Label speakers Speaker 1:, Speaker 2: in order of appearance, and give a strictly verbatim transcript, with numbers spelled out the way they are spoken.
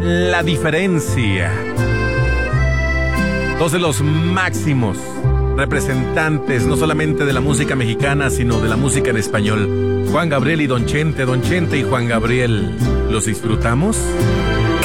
Speaker 1: La Diferencia. Dos de los máximos representantes, no solamente de la música mexicana, sino de la música en español. Juan Gabriel y Don Chente, Don Chente y Juan Gabriel. ¿Los disfrutamos?